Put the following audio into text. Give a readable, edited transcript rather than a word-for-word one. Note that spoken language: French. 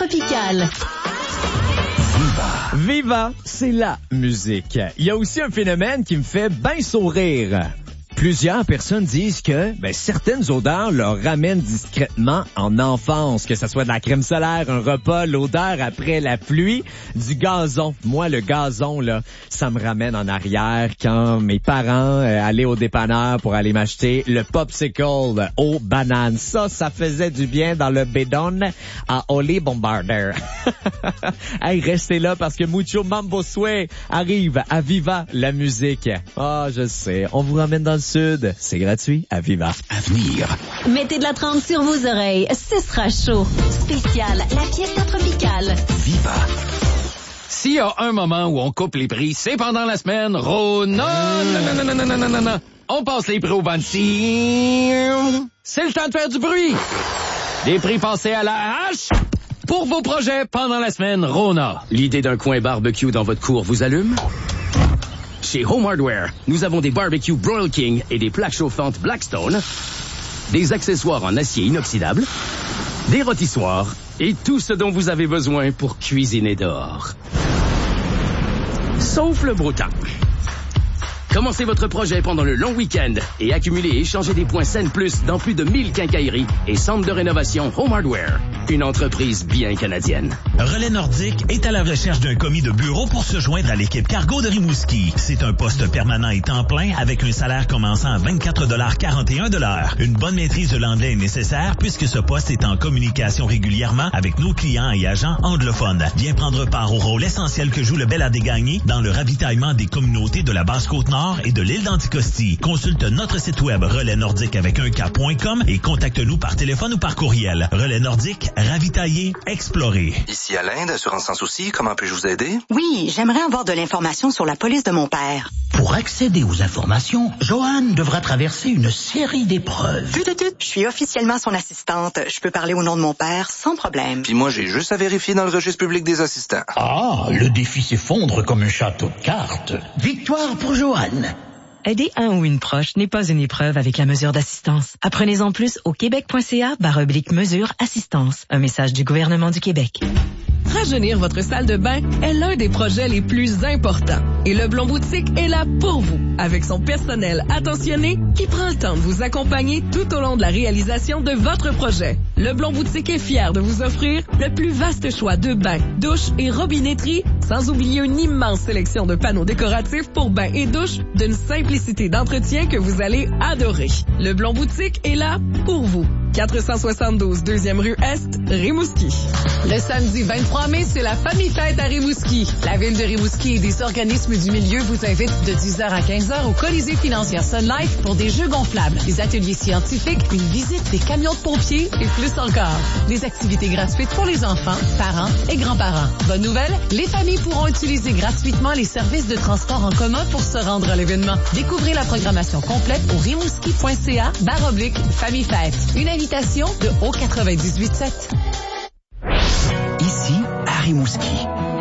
Tropical. Viva, c'est la musique. Il y a aussi un phénomène qui me fait bien sourire. Plusieurs personnes disent que certaines odeurs leur ramènent discrètement en enfance, que ce soit de la crème solaire, un repas, l'odeur après la pluie, du gazon. Moi, le gazon, là, ça me ramène en arrière quand mes parents allaient au dépanneur pour aller m'acheter le popsicle aux bananes. Ça faisait du bien dans le bédon à Oli Bombarder. Hey, restez là parce que Mucho Mambo Sway arrive à Viva la musique. Ah, je sais, on vous ramène dans le Sud. C'est gratuit à Viva. Avenir. Mettez de la trempe sur vos oreilles. Ce sera chaud. Spécial, la fiesta tropicale. Viva. S'il y a un moment où on coupe les prix, c'est pendant la semaine Rona. Non. On passe les prix au Bansi. C'est le temps de faire du bruit. Des prix passés à la hache pour vos projets pendant la semaine Rona. L'idée d'un coin barbecue dans votre cour vous allume? Chez Home Hardware, nous avons des barbecues Broil King et des plaques chauffantes Blackstone, des accessoires en acier inoxydable, des rôtissoirs et tout ce dont vous avez besoin pour cuisiner dehors. Sauf le beau temps. Commencez votre projet pendant le long week-end et accumulez et échangez des points Scène Plus dans plus de 1000 quincailleries et centres de rénovation Home Hardware. Une entreprise bien canadienne. Relais Nordique est à la recherche d'un commis de bureau pour se joindre à l'équipe cargo de Rimouski. C'est un poste permanent et temps plein avec un salaire commençant à 24,41 $. Une bonne maîtrise de l'anglais est nécessaire puisque ce poste est en communication régulièrement avec nos clients et agents anglophones. Viens prendre part au rôle essentiel que joue le Bel Adégagné dans le ravitaillement des communautés de la Basse-Côte-Nord et de l'île d'Anticosti. Consulte notre site web relaisnordique.com et contacte-nous par téléphone ou par courriel. Relais Nordique, ravitailler, explorer. Ici Alain d'Assurance Sans Souci, comment puis-je vous aider? Oui, j'aimerais avoir de l'information sur la police de mon père. Pour accéder aux informations, Joanne devra traverser une série d'épreuves. Je suis officiellement son assistante. Je peux parler au nom de mon père sans problème. Puis moi, j'ai juste à vérifier dans le registre public des assistants. Ah, le défi s'effondre comme un château de cartes. Victoire pour Joanne. Aider un ou une proche n'est pas une épreuve avec la mesure d'assistance. Apprenez-en plus au québec.ca/mesure assistance. Un message du gouvernement du Québec. Rajeunir votre salle de bain est l'un des projets les plus importants. Et Leblond Boutique est là pour vous, avec son personnel attentionné qui prend le temps de vous accompagner tout au long de la réalisation de votre projet. Leblond Boutique est fier de vous offrir le plus vaste choix de bains, douches et robinetteries, sans oublier une immense sélection de panneaux décoratifs pour bains et douches d'une simplicité d'entretien que vous allez adorer. Leblond Boutique est là pour vous. 472 2e rue Est, Rimouski. Le samedi 23 mai, c'est la Famille Fête à Rimouski. La ville de Rimouski et des organismes du milieu vous invitent de 10h à 15h au Colisée financière Sun Life pour des jeux gonflables, des ateliers scientifiques, une visite des camions de pompiers et plus encore. Des activités gratuites pour les enfants, parents et grands-parents. Bonne nouvelle, les familles pourront utiliser gratuitement les services de transport en commun pour se rendre à l'événement. Découvrez la programmation complète au rimouski.ca/Famille Fête. Une invitation de Haut 98.7. Ici, à Rimouski,